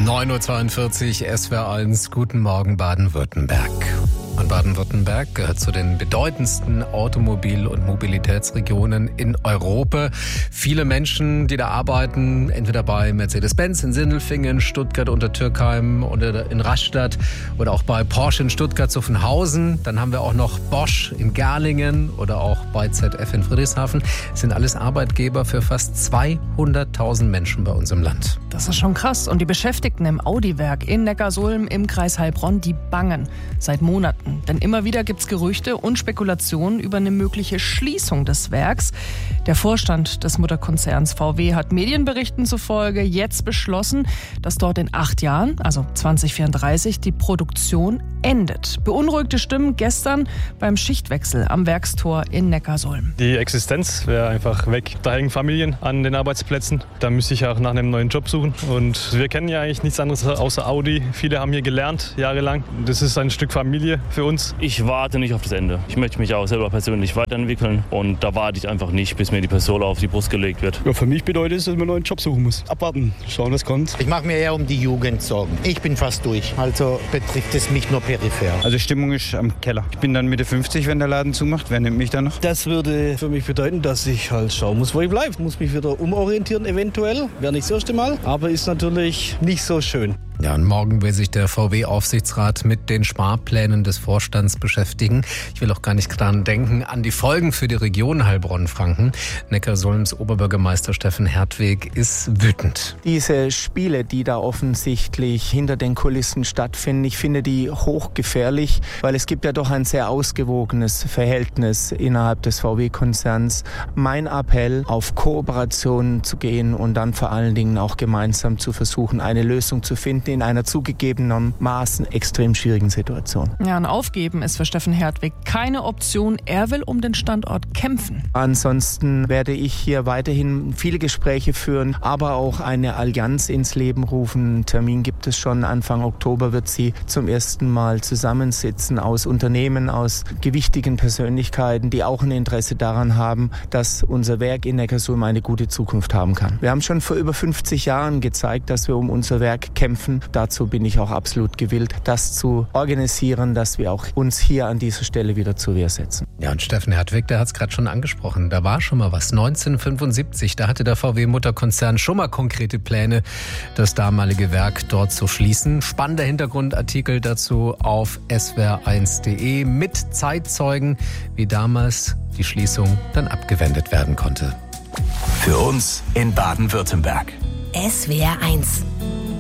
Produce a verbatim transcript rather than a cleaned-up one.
neun Uhr zweiundvierzig, S W R eins, guten Morgen Baden-Württemberg. Und Baden-Württemberg gehört zu den bedeutendsten Automobil- und Mobilitätsregionen in Europa. Viele Menschen, die da arbeiten, entweder bei Mercedes-Benz in Sindelfingen, Stuttgart unter Türkheim oder in Rastatt oder auch bei Porsche in Stuttgart-Zuffenhausen. Dann haben wir auch noch Bosch in Gerlingen oder auch bei Z F in Friedrichshafen. Das sind alles Arbeitgeber für fast zweihunderttausend Menschen bei uns im Land. Das ist schon krass. Und die Beschäftigten im Audi-Werk in Neckarsulm im Kreis Heilbronn, die bangen seit Monaten. Denn immer wieder gibt es Gerüchte und Spekulationen über eine mögliche Schließung des Werks. Der Vorstand des Mutterkonzerns V W hat Medienberichten zufolge jetzt beschlossen, dass dort in acht Jahren, also zwanzig vierunddreißig, die Produktion endet. Beunruhigte Stimmen gestern beim Schichtwechsel am Werkstor in Neckarsulm. Die Existenz wäre einfach weg. Da hängen Familien an den Arbeitsplätzen. Da müsste ich auch nach einem neuen Job suchen. Und wir kennen ja eigentlich nichts anderes außer Audi. Viele haben hier gelernt, jahrelang. Das ist ein Stück Familie für uns. Ich warte nicht auf das Ende. Ich möchte mich auch selber persönlich weiterentwickeln. Und da warte ich einfach nicht, bis mir die Pistole auf die Brust gelegt wird. Ja, für mich bedeutet es, dass man einen neuen Job suchen muss. Abwarten, schauen, was kommt. Ich mache mir eher um die Jugend Sorgen. Ich bin fast durch. Also betrifft es mich nur peripher. Also die Stimmung ist am Keller. Ich bin dann Mitte fünfzig, wenn der Laden zumacht. Wer nimmt mich dann noch? Das würde für mich bedeuten, dass ich halt schauen muss, wo ich bleibe. Muss mich wieder umorientieren eventuell. Wäre nicht das erste Mal. Aber ist natürlich nicht so schön. Ja, und morgen will sich der V W-Aufsichtsrat mit den Sparplänen des Vorstands beschäftigen. Ich will auch gar nicht dran denken an die Folgen für die Region Heilbronn-Franken. Neckarsulms Oberbürgermeister Steffen Hertwig ist wütend. Diese Spiele, die da offensichtlich hinter den Kulissen stattfinden, ich finde die hochgefährlich, weil es gibt ja doch ein sehr ausgewogenes Verhältnis innerhalb des V W-Konzerns. Mein Appell, auf Kooperation zu gehen und dann vor allen Dingen auch gemeinsam zu versuchen, eine Lösung zu finden in einer zugegebenermaßen extrem schwierigen Situation. Ja, und aufgeben ist für Steffen Hertwig keine Option. Er will um den Standort kämpfen. Ansonsten werde ich hier weiterhin viele Gespräche führen, aber auch eine Allianz ins Leben rufen. Einen Termin gibt es schon. Anfang Oktober wird sie zum ersten Mal zusammensitzen aus Unternehmen, aus gewichtigen Persönlichkeiten, die auch ein Interesse daran haben, dass unser Werk in Neckarsulm eine gute Zukunft haben kann. Wir haben schon vor über fünfzig Jahren gezeigt, dass wir um unser Werk kämpfen. Dazu bin ich auch absolut gewillt, das zu organisieren, dass wir auch uns hier an dieser Stelle wieder zur Wehr setzen. Ja, und Steffen Hertwig, der hat es gerade schon angesprochen. Da war schon mal was. neunzehnhundertfünfundsiebzig, da hatte der V W-Mutterkonzern schon mal konkrete Pläne, das damalige Werk dort zu schließen. Spannender Hintergrundartikel dazu auf S W R eins punkt de mit Zeitzeugen, wie damals die Schließung dann abgewendet werden konnte. Für uns in Baden-Württemberg. S W R eins.